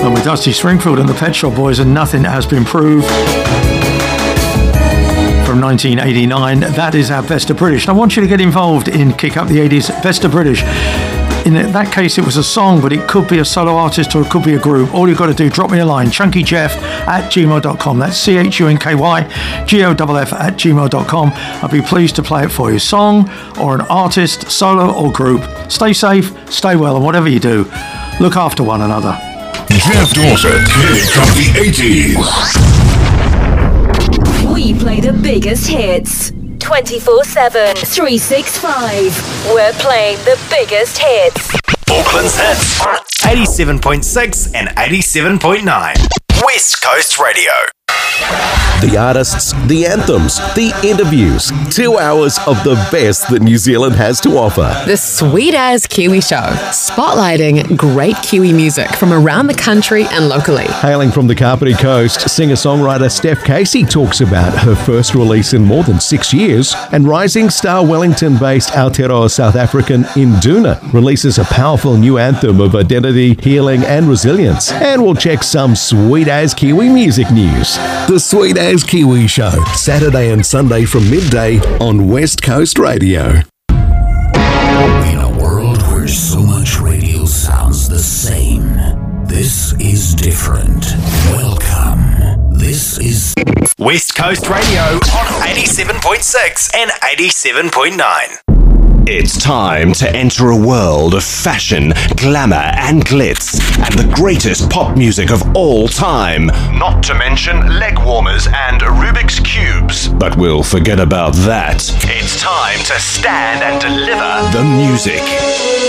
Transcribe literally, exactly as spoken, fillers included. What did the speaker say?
And with Dusty Springfield and the Pet Shop Boys and Nothing Has Been Proved from nineteen eighty-nine, that is our Best of British. And I want you to get involved in Kick Up the eighties Best of British. In that case, it was a song, but it could be a solo artist or it could be a group. All you've got to do, drop me a line, chunkyjeff at gmail dot com. That's C H U N K Y G O F F at gmail dot com. I'll be pleased to play it for you. Song or an artist, solo or group. Stay safe, stay well, and whatever you do, look after one another. Jeff Dawson, Kick Up the eighties. We play the biggest hits. twenty-four seven, three sixty-five. We're playing the biggest hits. Auckland's hits on eighty-seven point six and eighty-seven point nine. West Coast Radio. The artists, the anthems, the interviews. Two hours of the best that New Zealand has to offer. The Sweet As Kiwi Show, spotlighting great Kiwi music from around the country and locally. Hailing from the Kapiti Coast, singer-songwriter Steph Casey talks about her first release in more than six years, and rising star Wellington-based Aotearoa South African Induna releases a powerful new anthem of identity, healing and resilience. And we'll check some Sweet As Kiwi music news. The Sweet As Kiwi Show, Saturday and Sunday from midday on West Coast Radio. In a world where so much radio sounds the same, this is different. Welcome. This is West Coast Radio on eighty-seven point six and eighty-seven point nine. It's time to enter a world of fashion, glamour and glitz, and the greatest pop music of all time. Not to mention leg warmers and Rubik's Cubes. But we'll forget about that. It's time to stand and deliver the music.